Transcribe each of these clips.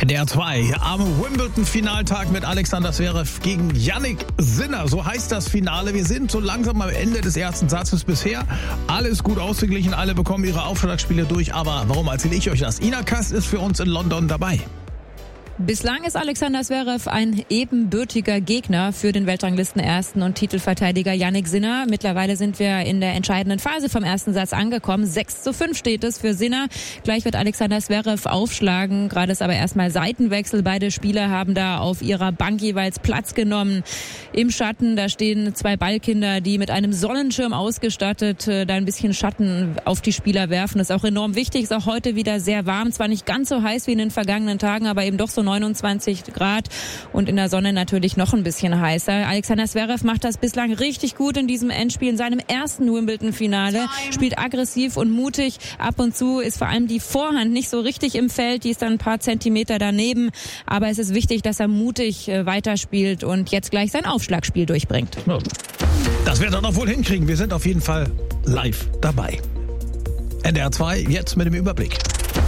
NDR 2 am Wimbledon-Finaltag mit Alexander Zverev gegen Jannik Sinner. So heißt das Finale. Wir sind so langsam am Ende des ersten Satzes bisher. Alles gut ausgeglichen, alle bekommen ihre Aufschlagspiele durch. Aber warum erzähle ich euch das? Ina Kast ist für uns in London dabei. Bislang ist Alexander Zverev ein ebenbürtiger Gegner für den Weltranglisten-Ersten und Titelverteidiger Jannik Sinner. Mittlerweile sind wir in der entscheidenden Phase vom ersten Satz angekommen. 6:5 steht es für Sinner. Gleich wird Alexander Zverev aufschlagen. Gerade ist aber erstmal Seitenwechsel. Beide Spieler haben da auf ihrer Bank jeweils Platz genommen. Im Schatten, da stehen zwei Ballkinder, die mit einem Sonnenschirm ausgestattet da ein bisschen Schatten auf die Spieler werfen. Das ist auch enorm wichtig. Ist auch heute wieder sehr warm. Zwar nicht ganz so heiß wie in den vergangenen Tagen, aber eben doch so 29 Grad und in der Sonne natürlich noch ein bisschen heißer. Alexander Zverev macht das bislang richtig gut in diesem Endspiel, in seinem ersten Wimbledon-Finale. Spielt aggressiv und mutig. Ab und zu ist vor allem die Vorhand nicht so richtig im Feld. Die ist dann ein paar Zentimeter daneben. Aber es ist wichtig, dass er mutig weiterspielt und jetzt gleich sein Aufschlagspiel durchbringt. Das wird er doch wohl hinkriegen. Wir sind auf jeden Fall live dabei. NDR 2 jetzt mit dem Überblick.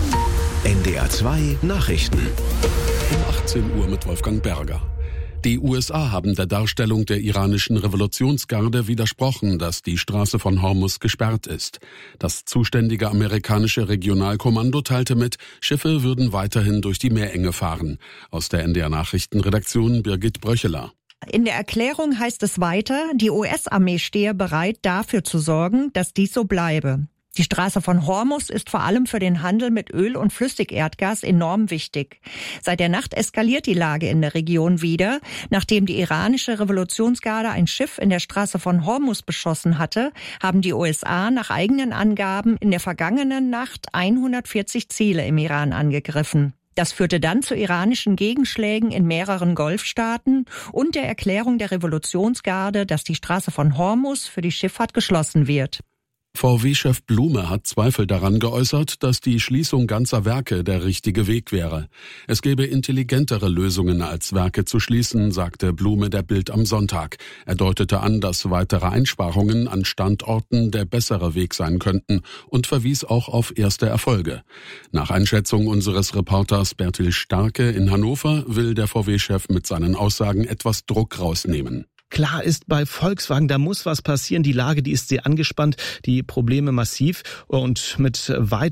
NDR 2 Nachrichten. Um 18 Uhr mit Wolfgang Berger. Die USA haben der Darstellung der iranischen Revolutionsgarde widersprochen, dass die Straße von Hormuz gesperrt ist. Das zuständige amerikanische Regionalkommando teilte mit, Schiffe würden weiterhin durch die Meerenge fahren. Aus der NDR Nachrichtenredaktion Birgit Bröcheler. In der Erklärung heißt es weiter, die US-Armee stehe bereit, dafür zu sorgen, dass dies so bleibe. Die Straße von Hormuz ist vor allem für den Handel mit Öl und Flüssigerdgas enorm wichtig. Seit der Nacht eskaliert die Lage in der Region wieder. Nachdem die iranische Revolutionsgarde ein Schiff in der Straße von Hormuz beschossen hatte, haben die USA nach eigenen Angaben in der vergangenen Nacht 140 Ziele im Iran angegriffen. Das führte dann zu iranischen Gegenschlägen in mehreren Golfstaaten und der Erklärung der Revolutionsgarde, dass die Straße von Hormuz für die Schifffahrt geschlossen wird. VW-Chef Blume hat Zweifel daran geäußert, dass die Schließung ganzer Werke der richtige Weg wäre. Es gäbe intelligentere Lösungen als Werke zu schließen, sagte Blume der Bild am Sonntag. Er deutete an, dass weitere Einsparungen an Standorten der bessere Weg sein könnten und verwies auch auf erste Erfolge. Nach Einschätzung unseres Reporters Bertil Starke in Hannover will der VW-Chef mit seinen Aussagen etwas Druck rausnehmen. Klar ist bei Volkswagen, da muss was passieren. Die Lage, die ist sehr angespannt, die Probleme massiv und mit weit